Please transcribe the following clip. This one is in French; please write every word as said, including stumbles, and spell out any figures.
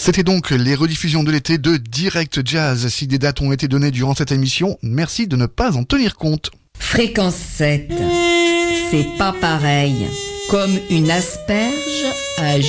C'était donc les rediffusions de l'été de Direct Jazz. Si des dates ont été données durant cette émission, merci de ne pas en tenir compte. Fréquence sept, c'est pas pareil. Comme une asperge à